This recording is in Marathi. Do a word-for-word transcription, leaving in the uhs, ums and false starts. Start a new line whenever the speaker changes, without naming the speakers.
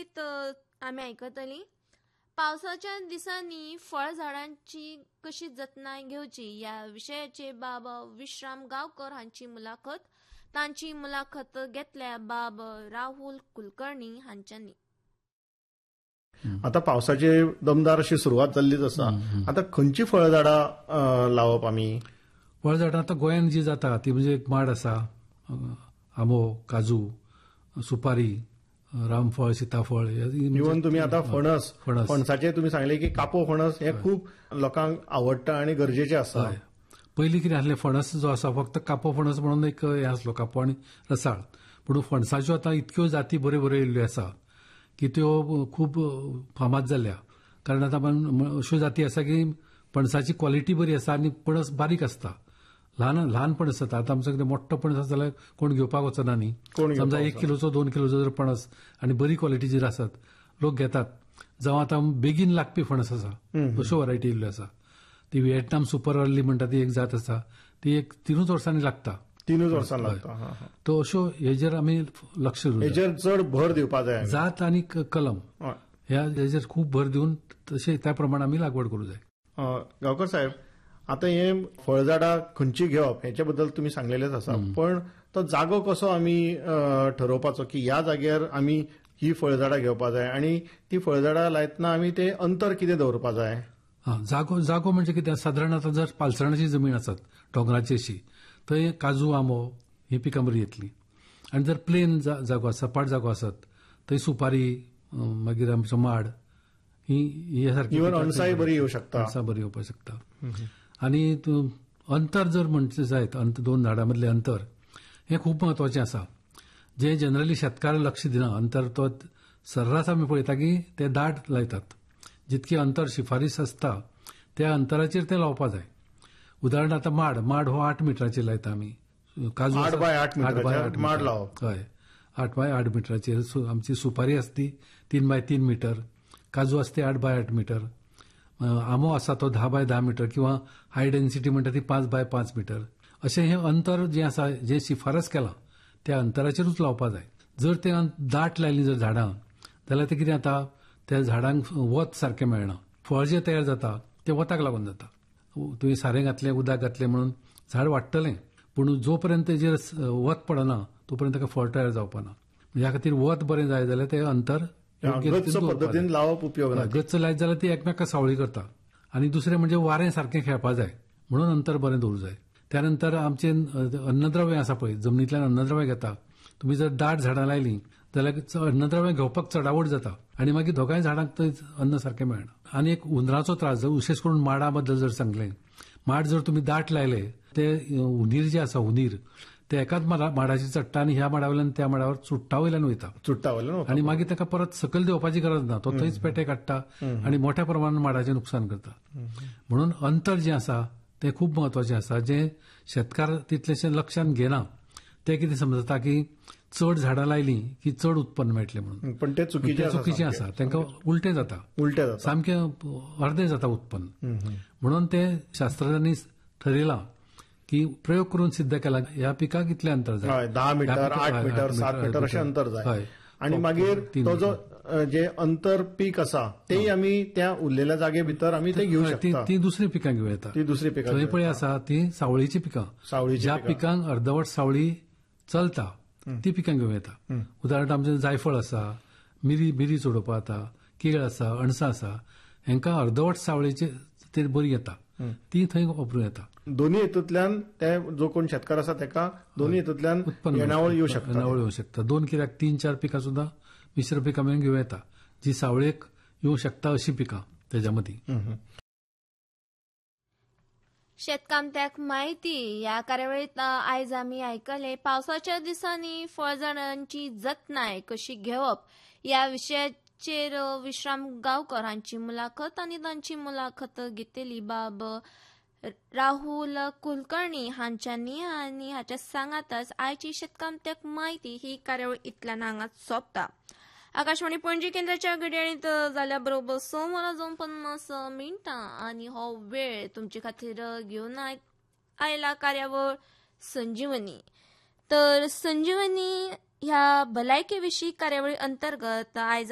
कार्यावळीत अ, आम्ही ऐकतली पावसाच्या दिसांनी फळझाडांची कशी जतनाय घेवची या विषयाचे बाब विश्राम गावकर हांची मुलाखत तांची मुलाखत घेतल्या बाब राहुल कुलकर्णी हांच्यांनी.
आता पावसाची दमदार अशी सुरवात जाल्लीच आसा. आता खंयची फळझाडां लावप आमी?
फळझाडां आता गोंयांत जी जाता ती म्हणजे माड आसा, आंबो, काजू, सुपारी, रामफळ, सीताफळ.
इवन तुम्ही आता फणस फणसाचे तुम्ही सांगले की कापो फणस हे खूप लोकांक आवडटा आणि गरजेचे आसा.
पयलीं कितें आसलें, फणस जो आसा फक्त कापो फणस म्हणून एक हें आसलो, कापो आनी रसाळ. पूण फणसाच्यो आतां इतक्यो जाती बऱ्यो बऱ्यो येयल्ल्यो आसा की त्यो खूब फामाद जाल्ल्या. कारण आतां अश्यो जाती आसा की पणसाची क्वॉलिटी बरी आसा आनी पणस बारीक आसता, ल्हान ल्हान पणस जाता. आतां आमचो कितें मोठो पणस आसा जाल्यार कोण घेवपाक वचना न्ही. समजा एक किलोचो दोन किलोचो जर पणस आनी बरी क्वॉलिटी जर आसत लोक घेतात. जावं आतां बेगीन लागपी फणस आसा, अश्यो वरायटी येयल्ल्यो आसा. ती व्हिएटनाम सुपर अर्ली म्हणटा ती एक जात आसा, ती एक तिनूच वर्सांनी लागता.
तिनूच वर्सां लागता.
तो अश्यो हेजेर आमी लक्ष दिवं,
हेजेर चड भर दिवपाक जाय.
जात आनी कलम ह्या हेजेर खूब भर दिवन तशें त्या प्रमाणे आमी लागवड करूंक जाय.
गांवकर साहेब, आता हे फळझाडां खंयची घेवप हेच्या बद्दल तुम्ही सांगलेलेच आसा, पण तो जागो कसो आमी ठरोवपाचो की ह्या जाग्यार आमी ही फळझाडां घेवपाक जाय आणि ती फळझाडां लायतना आमी ते अंतर कितें दवरपाक जाय?
जागो जागो म्हणजे कितें, सादारण आतां जर पालसणाची जमीन आसत डोंगराची अशी, थंय काजू, आंबो ही पिकां बरी येतली. आनी जर प्लेन जागो आसा, सपाट जागो आसत, थंय सुपारी, मागीर आमचो माड, ही हे सारकी
अणसाय बरी येवंक शकता.
अणसां बरी येवपाक शकता. आनी अंतर जर म्हणचे जायत, दोन झाडां मदलें अंतर हें खूब म्हत्वाचें आसा, जे जनरली शेतकार लक्ष दिना. अंतर तो सर्रास आमी पळयता की ते दाट लायतात. जितकी अंतर शिफारीस आसता त्या अंतराचेर ते लावपाक जाय. उदाहरण आतां माड माड हो आठ मिटराचेर लायता आमी. काजू
आठ बाय आठ माड लावप.
हय, आठ बाय आठ मिटराचेर. आमची सुपारी आसा ती तीन बाय तीन मिटर, काजू आसा ते आठ बाय आठ मिटर, आंबो आसा तो धा बाय धा मिटर किंवा हाय डेन्सिटी म्हणटा ती पांच बाय पांच मिटर. अशें हें अंतर जें आसा, जें शिफारस केलां त्या अंतराचेरूच लावपाक जाय. जर ते दाट लायलीं जर झाडां जाल्यार ते कितें जाता, त्या झाडांक वत सारकें मेळना. फळ जें तयार जाता तें वताक लागून जाता. तुवें सारें घातलें, उदक घातलें म्हणून झाड वाडटलें, पूण जो पर्यंत तेजेर वत पडना तो पर्यंत ताका फळ तयार जावपाना. ह्या खातीर वत बरें जाय जाल्यार तें अंतर
पद्दतीन लावप उपयोग ना.
गच्च लायत जाल्यार ती एकमेकाक सावळी करता. आनी दुसरें म्हणजे वारें सारकें खेळपाक जाय म्हणून अंतर बरें दवरूंक जाय. त्यानंतर आमचें अन्नद्रव्य आसा पळय, जमनींतल्यान अन्नद्रव्य घेता. तुमी जर दाट झाडां लायलीं जाल्यार अन्नद्रव्य घेवपाक चडावड जाता आनी मागीर दोगांय झाडांक थंय अन्न सारकें मेळना. आनी एक हुंदराचो त्रास, जर विशेश करून माडा बद्दल जर सांगलें, माड जर तुमी दाट लायले ते उंदीर जे आसा उंदीर ते एकाच माडाची चडटा आनी ह्या माडा वयल्यान त्या माडावर चुट्टा वयल्यान वयता
चुट्टा वयल्यान
आनी मागीर ताका परत सकयल देवपाची गरज ना. तो थंयच पेटे काडटा आनी मोठ्या प्रमाणात माडाचें नुकसान करता. म्हणून अंतर जें आसा तें खूब म्हत्वाचें आसा, जें शेतकार तितलेशें लक्षांत घेना. ते कितें समजता की चड झाडां लायलीं की चड उत्पन्न मेळटलें म्हणून,
पण ते
चुकीचें आसा. तांकां उलटें जाता,
उलटें जाता,
सामकें अर्दें जाता उत्पन्न. म्हणून ते शास्त्रज्ञांनी ठरयलां की प्रयोग करून सिद्ध केला ह्या पिकाक इतलें अंतर जाय,
धा मिटर, आठ मिटर, सात मिटर अशें अंतर जाय. आनी मागीर तो जो जे अंतर पीक आसा तेय आमी त्या उरलेल्या जागे भितर आमी ते घेवंक शकता.
ती दुसरी पिकां घेवं येता.
ती दुसरी पिकां
थंय पळय आसा ती सावळीची पिकां, ज्या पिकांक अर्दवट सावळी चलता ती पिकां घेवं येता. उदाहरण आमचें जायफळ आसा, मिरी मिरी चडोवपा जाता, केळ आसा, अणसां आसा, हांकां अर्दवट सावळीची ती बरी येता, ती थंय वापरूं येता.
दोन्ही हेतूंतल्यान ते जो कोण शेतकार आसा ताका दोन्ही हेतूंतल्यान येणावळ येवं शकता.
येणावळ येवं शकता. दोन कित्याक तीन चार पिकां सुद्दां मिश्र पिकां मेळून घेवं येता, जी सावळेक येवं शकता अशी पिकां तेच्या मदीं.
शेतकामत्याक माहिती ह्या कार्यावळीत आयज आमी आयकले पावसाच्या दिसांनी फळझाडांची जतनाय कशी घेवप ह्या विशयाचेर विश्राम गांवकर हांची मुलाखत आनी तांची मुलाखत घेतलेली बाब राहुल कुलकर्णी हांच्यांनी. आनी हाच्या सांगातच आयची शेतकामत्याक माहिती ही कार्यावळ इतल्यान हांगा सोंपता. आकाशवाणी पणजी केंद्राच्या घडयाळीत जाल्या बरोबर स वरां जावन पन्नास मिनटां आनी हो वेळ तुमचे खातीर घेवन आयला कार्यावळ संजीवनी. तर संजीवनी ह्या भलायके विशीं कार्यावळी अंतर्गत आयज